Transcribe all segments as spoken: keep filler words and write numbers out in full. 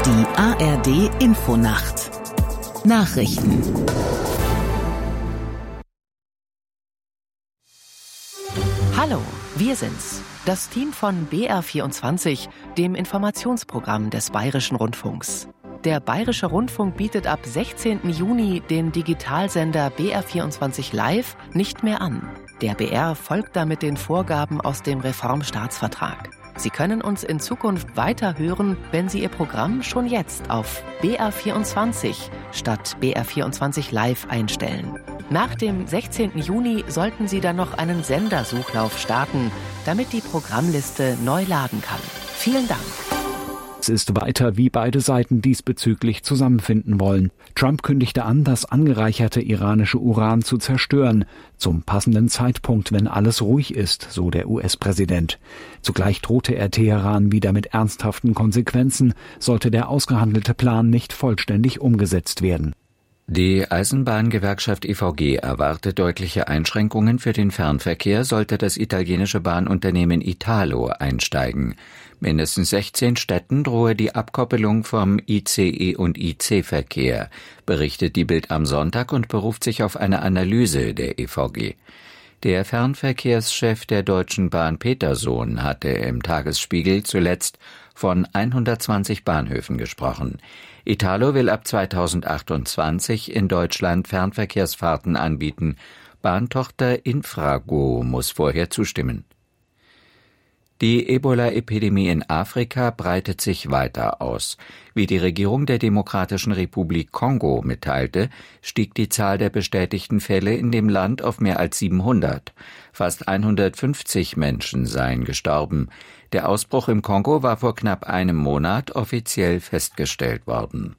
Die A R D Infonacht Nachrichten. Hallo, wir sind's, das Team von B R vierundzwanzig, dem Informationsprogramm des Bayerischen Rundfunks. Der Bayerische Rundfunk bietet ab sechzehnten Juni den Digitalsender B R vierundzwanzig Live nicht mehr an. Der B R folgt damit den Vorgaben aus dem Reformstaatsvertrag. Sie können uns in Zukunft weiter hören, wenn Sie Ihr Programm schon jetzt auf B R vierundzwanzig statt B R vierundzwanzig Live einstellen. Nach dem sechzehnten Juni sollten Sie dann noch einen Sendersuchlauf starten, damit die Programmliste neu laden kann. Vielen Dank. Es ist weiter, wie beide Seiten diesbezüglich zusammenfinden wollen. Trump kündigte an, das angereicherte iranische Uran zu zerstören. Zum passenden Zeitpunkt, wenn alles ruhig ist, so der U S-Präsident. Zugleich drohte er Teheran wieder mit ernsthaften Konsequenzen, sollte der ausgehandelte Plan nicht vollständig umgesetzt werden. Die Eisenbahngewerkschaft E V G erwartet deutliche Einschränkungen für den Fernverkehr, sollte das italienische Bahnunternehmen Italo einsteigen. Mindestens sechzehn Städten drohe die Abkoppelung vom I C E- und I C-Verkehr, berichtet die Bild am Sonntag und beruft sich auf eine Analyse der E V G. Der Fernverkehrschef der Deutschen Bahn Petersohn hatte im Tagesspiegel zuletzt von hundertzwanzig Bahnhöfen gesprochen. Italo will ab zweitausendachtundzwanzig in Deutschland Fernverkehrsfahrten anbieten. Bahntochter Infrago muss vorher zustimmen. Die Ebola-Epidemie in Afrika breitet sich weiter aus. Wie die Regierung der Demokratischen Republik Kongo mitteilte, stieg die Zahl der bestätigten Fälle in dem Land auf mehr als siebenhundert. Fast hundertfünfzig Menschen seien gestorben. Der Ausbruch im Kongo war vor knapp einem Monat offiziell festgestellt worden.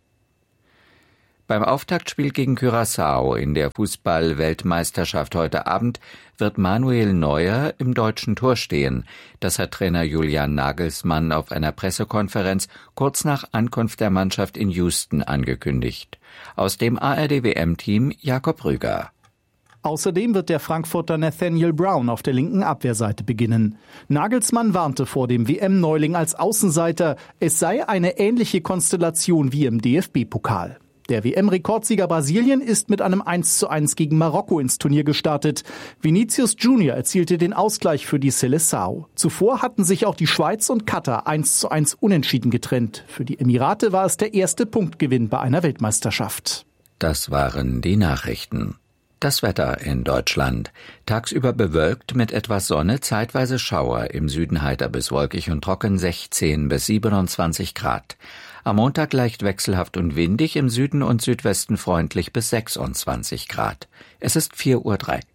Beim Auftaktspiel gegen Curaçao in der Fußball-Weltmeisterschaft heute Abend wird Manuel Neuer im deutschen Tor stehen. Das hat Trainer Julian Nagelsmann auf einer Pressekonferenz kurz nach Ankunft der Mannschaft in Houston angekündigt. Aus dem A R D W M-Team Jakob Rüger. Außerdem wird der Frankfurter Nathaniel Brown auf der linken Abwehrseite beginnen. Nagelsmann warnte vor dem W M-Neuling als Außenseiter, es sei eine ähnliche Konstellation wie im D F B-Pokal. Der W M-Rekordsieger Brasilien ist mit einem eins zu eins gegen Marokko ins Turnier gestartet. Vinicius Junior erzielte den Ausgleich für die Seleção. Zuvor hatten sich auch die Schweiz und Katar eins zu eins unentschieden getrennt. Für die Emirate war es der erste Punktgewinn bei einer Weltmeisterschaft. Das waren die Nachrichten. Das Wetter in Deutschland. Tagsüber bewölkt mit etwas Sonne, zeitweise Schauer, im Süden heiter bis wolkig und trocken sechzehn bis siebenundzwanzig Grad. Am Montag leicht wechselhaft und windig, im Süden und Südwesten freundlich bis sechsundzwanzig Grad. Es ist vier Uhr drei.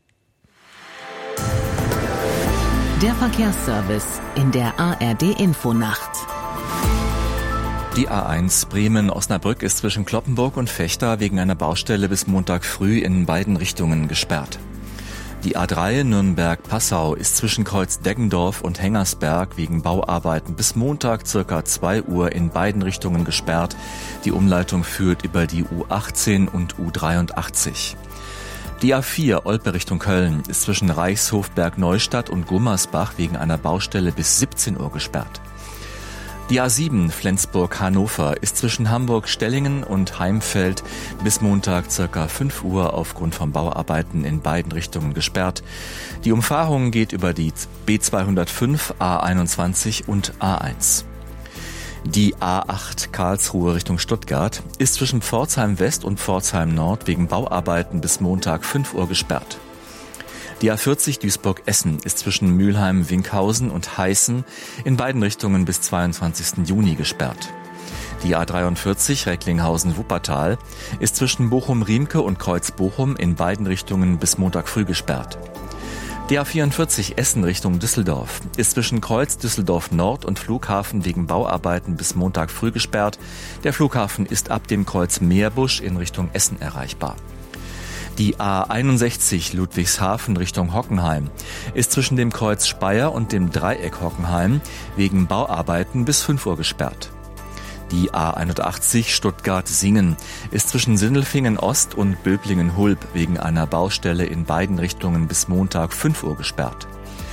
Der Verkehrsservice in der A R D Infonacht. Die A eins Bremen-Osnabrück ist zwischen Cloppenburg und Vechta wegen einer Baustelle bis Montag früh in beiden Richtungen gesperrt. Die A drei Nürnberg-Passau ist zwischen Kreuz Deggendorf und Hengersberg wegen Bauarbeiten bis Montag circa zwei Uhr in beiden Richtungen gesperrt. Die Umleitung führt über die U achtzehn und U dreiundachtzig. Die A vier Olpe Richtung Köln ist zwischen Reichshofberg-Neustadt und Gummersbach wegen einer Baustelle bis siebzehn Uhr gesperrt. Die A sieben Flensburg-Hannover ist zwischen Hamburg-Stellingen und Heimfeld bis Montag ca. fünf Uhr aufgrund von Bauarbeiten in beiden Richtungen gesperrt. Die Umfahrung geht über die B zweihundertfünf, A einundzwanzig und A eins. Die A acht Karlsruhe Richtung Stuttgart ist zwischen Pforzheim West und Pforzheim Nord wegen Bauarbeiten bis Montag fünf Uhr gesperrt. Die A vierzig Duisburg-Essen ist zwischen Mülheim-Winkhausen und Heißen in beiden Richtungen bis zweiundzwanzigsten Juni gesperrt. Die A dreiundvierzig Recklinghausen-Wuppertal ist zwischen Bochum-Riemke und Kreuz-Bochum in beiden Richtungen bis Montag früh gesperrt. Die A vierundvierzig Essen Richtung Düsseldorf ist zwischen Kreuz Düsseldorf Nord und Flughafen wegen Bauarbeiten bis Montag früh gesperrt. Der Flughafen ist ab dem Kreuz Meerbusch in Richtung Essen erreichbar. Die A einundsechzig Ludwigshafen Richtung Hockenheim ist zwischen dem Kreuz Speyer und dem Dreieck Hockenheim wegen Bauarbeiten bis fünf Uhr gesperrt. Die A einundachtzig Stuttgart-Singen ist zwischen Sindelfingen Ost und Böblingen-Hulb wegen einer Baustelle in beiden Richtungen bis Montag fünf Uhr gesperrt.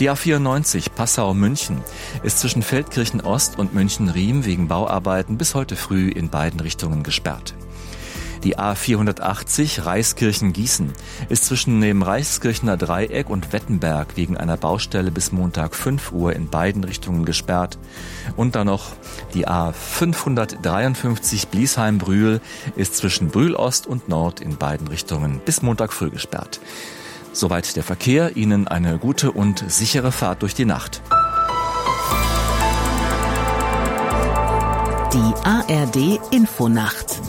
Die A vierundneunzig Passau-München ist zwischen Feldkirchen Ost und München-Riem wegen Bauarbeiten bis heute früh in beiden Richtungen gesperrt. Die A vierhundertachtzig Reiskirchen-Gießen ist zwischen dem Reichskirchener Dreieck und Wettenberg wegen einer Baustelle bis Montag fünf Uhr in beiden Richtungen gesperrt. Und dann noch die A fünfhundertdreiundfünfzig Bliesheim-Brühl ist zwischen Brühl Ost und Nord in beiden Richtungen bis Montag früh gesperrt. Soweit der Verkehr. Ihnen eine gute und sichere Fahrt durch die Nacht. Die A R D Infonacht.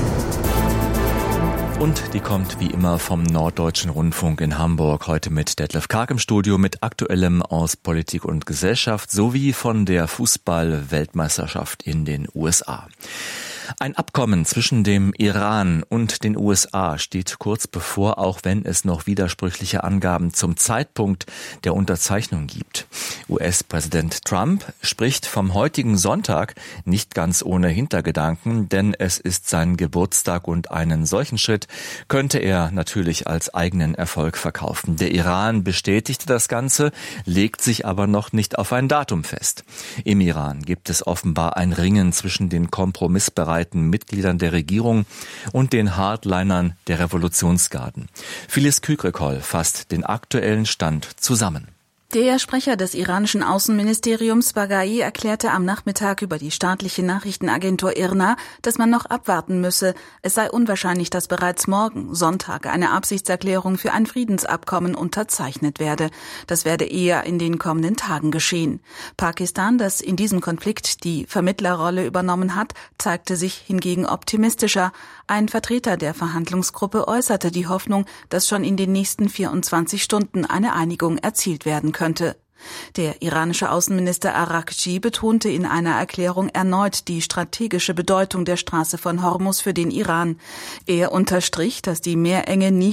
Und die kommt wie immer vom Norddeutschen Rundfunk in Hamburg, heute mit Detlef Karg im Studio mit Aktuellem aus Politik und Gesellschaft sowie von der Fußball-Weltmeisterschaft in den U S A. Ein Abkommen zwischen dem Iran und den U S A steht kurz bevor, auch wenn es noch widersprüchliche Angaben zum Zeitpunkt der Unterzeichnung gibt. U S-Präsident Trump spricht vom heutigen Sonntag nicht ganz ohne Hintergedanken, denn es ist sein Geburtstag und einen solchen Schritt könnte er natürlich als eigenen Erfolg verkaufen. Der Iran bestätigte das Ganze, legt sich aber noch nicht auf ein Datum fest. Im Iran gibt es offenbar ein Ringen zwischen den kompromissbereiten Mitgliedern der Regierung und den Hardlinern der Revolutionsgarden. Phyllis Kükrikol fasst den aktuellen Stand zusammen. Der Sprecher des iranischen Außenministeriums Baghai erklärte am Nachmittag über die staatliche Nachrichtenagentur I R N A, dass man noch abwarten müsse. Es sei unwahrscheinlich, dass bereits morgen, Sonntag, eine Absichtserklärung für ein Friedensabkommen unterzeichnet werde. Das werde eher in den kommenden Tagen geschehen. Pakistan, das in diesem Konflikt die Vermittlerrolle übernommen hat, zeigte sich hingegen optimistischer. Ein Vertreter der Verhandlungsgruppe äußerte die Hoffnung, dass schon in den nächsten vierundzwanzig Stunden eine Einigung erzielt werden könnte. Der iranische Außenminister Araghchi betonte in einer Erklärung erneut die strategische Bedeutung der Straße von Hormuz für den Iran. Er unterstrich, dass die Meerenge nie